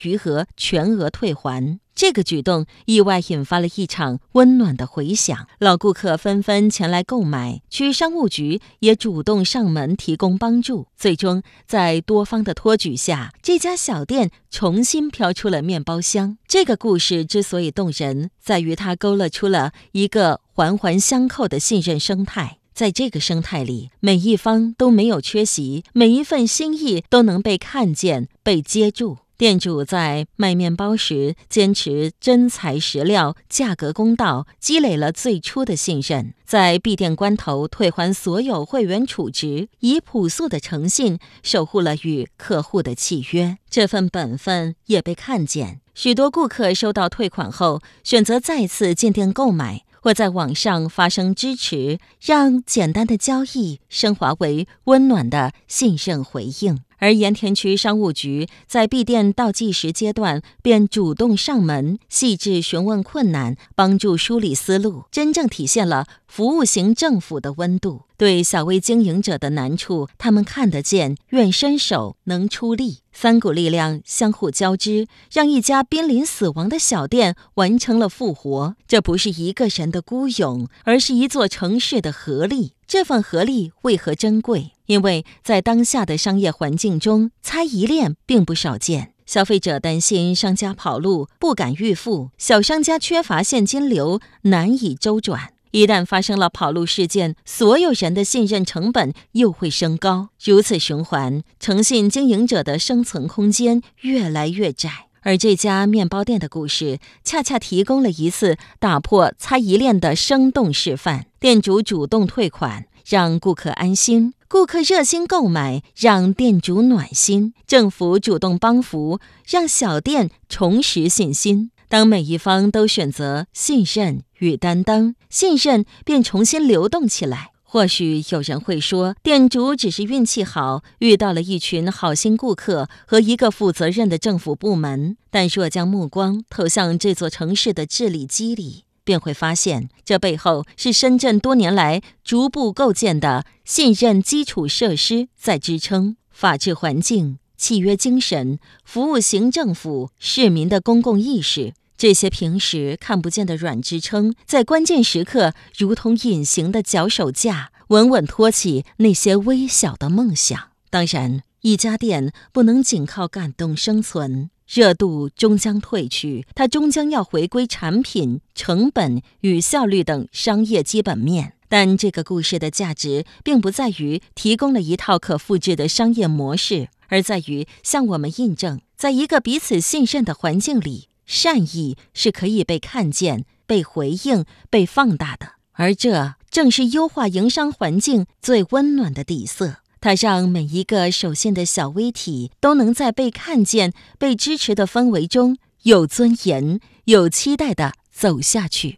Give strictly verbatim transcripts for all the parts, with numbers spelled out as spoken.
余额全额退还。这个举动意外引发了一场温暖的回响，老顾客纷纷前来购买，区商务局也主动上门提供帮助。最终在多方的托举下，这家小店重新飘出了面包香。这个故事之所以动人，在于它勾勒出了一个环环相扣的信任生态。在这个生态里，每一方都没有缺席，每一份心意都能被看见、被接住。店主在卖面包时坚持真材实料，价格公道，积累了最初的信任。在闭店关头退还所有会员储值，以朴素的诚信守护了与客户的契约。这份本分也被看见，许多顾客收到退款后选择再次进店购买，或在网上发声支持，让简单的交易升华为温暖的信任回应。而盐田区商务局在闭店倒计时阶段便主动上门，细致询问困难，帮助梳理思路，真正体现了服务型政府的温度。对小微经营者的难处，他们看得见，愿伸手，能出力。三股力量相互交织，让一家濒临死亡的小店完成了复活。这不是一个人的孤勇，而是一座城市的合力。这份合力为何珍贵？因为在当下的商业环境中，猜疑链并不少见。消费者担心商家跑路，不敢预付；小商家缺乏现金流，难以周转。一旦发生了跑路事件，所有人的信任成本又会升高。如此循环，诚信经营者的生存空间越来越窄。而这家面包店的故事，恰恰提供了一次打破猜疑链的生动示范。店主主动退款，让顾客安心；顾客热心购买，让店主暖心；政府主动帮扶，让小店重拾信心。当每一方都选择信任与担当，信任便重新流动起来。或许有人会说，店主只是运气好，遇到了一群好心顾客和一个负责任的政府部门。但若将目光投向这座城市的治理机理，便会发现，这背后是深圳多年来逐步构建的信任基础设施在支撑。法治环境、契约精神、服务型政府、市民的公共意识，这些平时看不见的软支撑，在关键时刻如同隐形的脚手架，稳稳托起那些微小的梦想。当然，一家店不能仅靠感动生存，热度终将退去，它终将要回归产品、成本与效率等商业基本面。但这个故事的价值并不在于提供了一套可复制的商业模式，而在于向我们印证，在一个彼此信任的环境里，善意是可以被看见、被回应、被放大的。而这正是优化营商环境最温暖的底色。它让每一个守信的小微体都能在被看见、被支持的氛围中有尊严、有期待地走下去。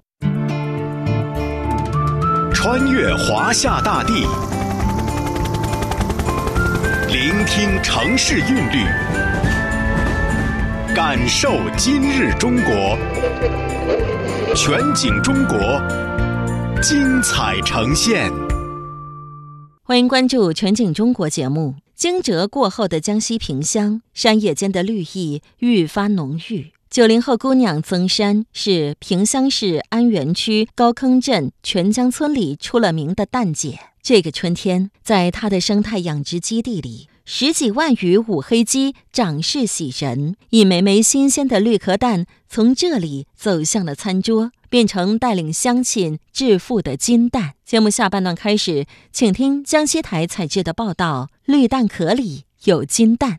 穿越华夏大地，聆听城市韵律，感受今日中国。全景中国，精彩呈现。 欢迎关注全景中国节目。惊蛰过后的江西萍乡，山野间的绿意愈发浓郁。九零后姑娘曾珊是萍乡市安源区高坑镇全江村里出了名的蛋姐。这个春天，在她的生态养殖基地里，十几万羽五黑鸡长势喜人，一枚枚新鲜的绿壳蛋从这里走向了餐桌，变成带领乡亲致富的金蛋。节目下半段开始，请听江西台采制的报道：绿蛋壳里有金蛋。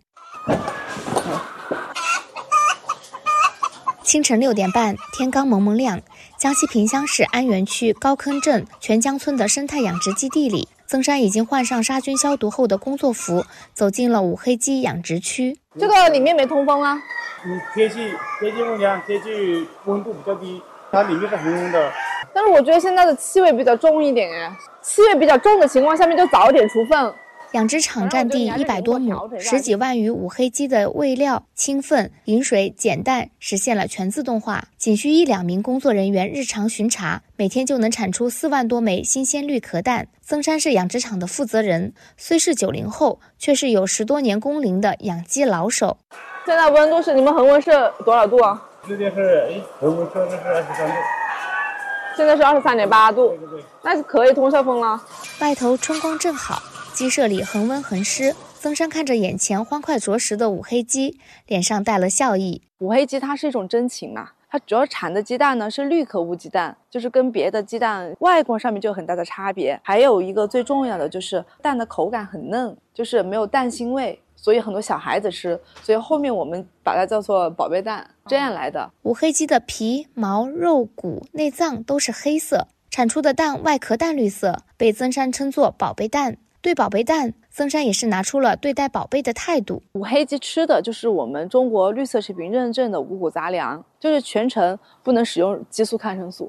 清晨六点半，天刚蒙蒙亮，江西萍乡市安源区高坑镇全江村的生态养殖基地里，曾珊已经换上杀菌消毒后的工作服，走进了五黑鸡养殖区。 这个里面没通风啊？ 嗯，天气天气不凉，天气温度比较低，它里面是红红的。 但是我觉得现在的气味比较重一点哎，气味比较重的情况下面就早点除粪。 养殖场占地一百多亩，十几万羽五黑鸡的喂料、清粪、饮水、捡蛋实现了全自动化，仅需一两名工作人员日常巡查，每天就能产出四万多枚新鲜绿壳蛋。曾珊是养殖场的负责人，虽是九零后，却是有十多年工龄的养鸡老手。 现在温度是你们恒温是多少度啊？ 这边是哎，恒温测试是二十三度， 现在是二十三点八度， 对对对， 那是可以通射风了。 外头春光正好，鸡舍里恒温恒湿。曾山看着眼前欢快啄食的五黑鸡，脸上带了笑意。 五黑鸡它是一种真禽嘛，它主要产的鸡蛋呢是绿壳乌鸡蛋，就是跟别的鸡蛋外观上面就有很大的差别。还有一个最重要的就是蛋的口感很嫩，就是没有蛋腥味，所以很多小孩子吃，所以后面我们把它叫做宝贝蛋，这样来的。 五黑鸡的皮、毛、肉、骨、内脏都是黑色，产出的蛋外壳淡绿色，被曾山称作宝贝蛋。对宝贝蛋，曾山也是拿出了对待宝贝的态度。 五黑鸡吃的就是我们中国绿色食品认证的五谷杂粮，就是全程不能使用激素抗生素。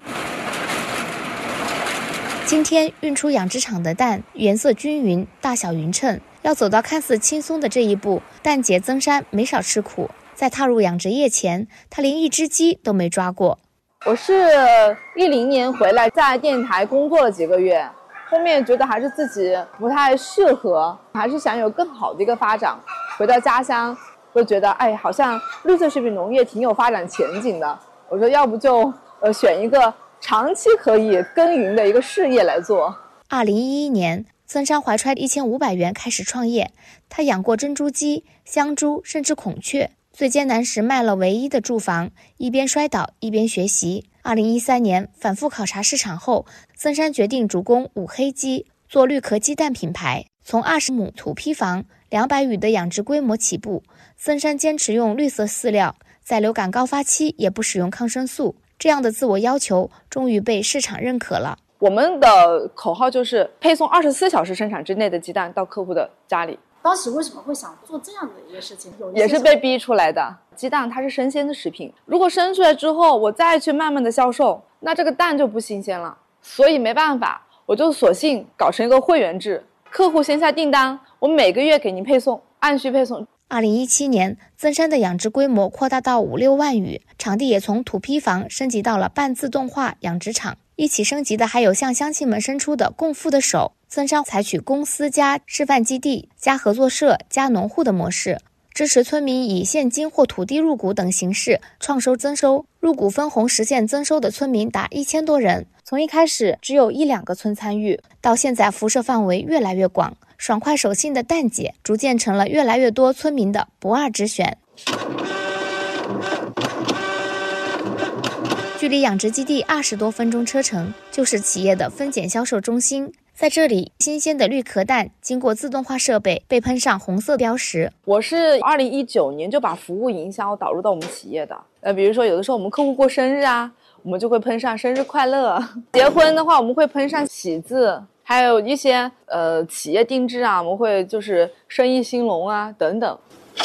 今天运出养殖场的蛋颜色均匀，大小匀称。要走到看似轻松的这一步，蛋姐曾山没少吃苦。在踏入养殖业前，她连一只鸡都没抓过。 我是一零年回来，在电台工作了几个月，后面觉得还是自己不太适合，还是想有更好的一个发展。回到家乡，就觉得哎，好像绿色食品农业挺有发展前景的。我说要不就呃选一个长期可以耕耘的一个事业来做。 二零一一年，曾山怀揣一千五百元开始创业，他养过珍珠鸡、香猪，甚至孔雀。最艰难时卖了唯一的住房，一边摔倒一边学习。二零一三年反复考察市场后，曾山决定主攻五黑鸡，做绿壳鸡蛋品牌。从二十亩土坯房、两百羽的养殖规模起步，曾山坚持用绿色饲料，在流感高发期也不使用抗生素。这样的自我要求终于被市场认可了。 我们的口号就是配送二十四小时生产之内的鸡蛋到客户的家里。 当时为什么会想做这样的一个事情？有也是被逼出来的。鸡蛋它是生鲜的食品，如果生出来之后我再去慢慢的销售，那这个蛋就不新鲜了。所以没办法，我就索性搞成一个会员制，客户先下订单，我每个月给您配送，按需配送。 二零一七年，曾山的养殖规模扩大到五六万羽，场地也从土坯房升级到了半自动化养殖场。一起升级的还有向乡亲们伸出的共富的手。曾山采取公司加示范基地加合作社加农户的模式，支持村民以现金或土地入股等形式创收增收，入股分红实现增收的村民达一千多人。从一开始只有一两个村参与，到现在辐射范围越来越广，爽快手性的蛋姐逐渐成了越来越多村民的不二之选。距离养殖基地二十多分钟车程，就是企业的分拣销售中心。在这里，新鲜的绿壳蛋经过自动化设备被喷上红色标识。 我是二零一九年就把服务营销导入到我们企业的。呃，比如说有的时候我们客户过生日啊，我们就会喷上生日快乐；结婚的话，我们会喷上喜字；还有一些呃企业定制啊，我们会就是生意兴隆啊等等。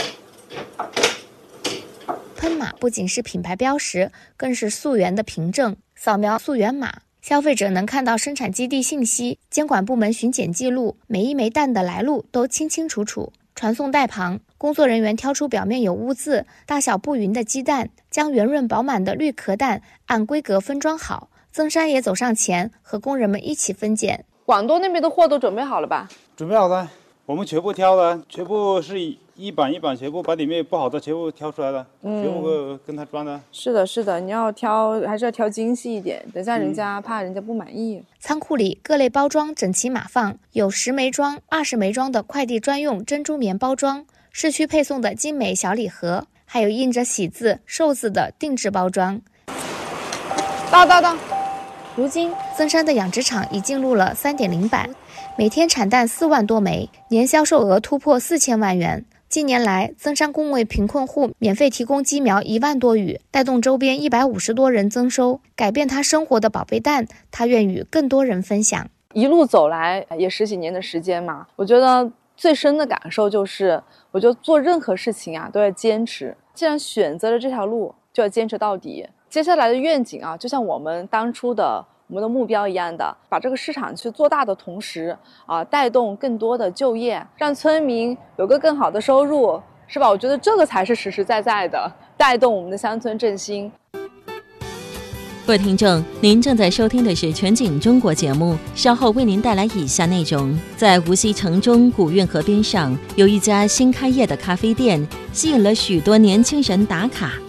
喷码不仅是品牌标识，更是溯源的凭证。扫描溯源码，消费者能看到生产基地信息、监管部门巡检记录，每一枚蛋的来路都清清楚楚。传送带旁，工作人员挑出表面有污渍、大小不匀的鸡蛋，将圆润饱满的绿壳蛋按规格分装好。曾山也走上前，和工人们一起分拣。 广东那边的货都准备好了吧？ 准备好了，我们全部挑的，全部是一板一板，全部把里面不好的全部挑出来了，嗯、全部跟他装的。 是的，是的，你要挑还是要挑精细一点，等下人家、嗯、怕人家不满意。 仓库里各类包装整齐码放，有十枚装、二十枚装的快递专用珍珠棉包装，市区配送的精美小礼盒，还有印着喜字、寿字的定制包装。 到到到！ 如今，曾山的养殖场已进入了 三点零 版，每天产蛋四万多枚，年销售额突破四千万元。近年来，曾山共为贫困户免费提供鸡苗一万多羽，带动周边一百五十多人增收，改变他生活的宝贝蛋，他愿与更多人分享。 一路走来也十几年的时间嘛，我觉得最深的感受就是，我觉得做任何事情啊都要坚持，既然选择了这条路，就要坚持到底。接下来的愿景啊，就像我们当初的我们的目标一样的，把这个市场去做大的同时啊，带动更多的就业，让村民有个更好的收入，是吧？我觉得这个才是实实在在的带动我们的乡村振兴。 各位听众，您正在收听的是全景中国节目，稍后为您带来以下内容。在无锡城中古运河边上，有一家新开业的咖啡店，吸引了许多年轻人打卡。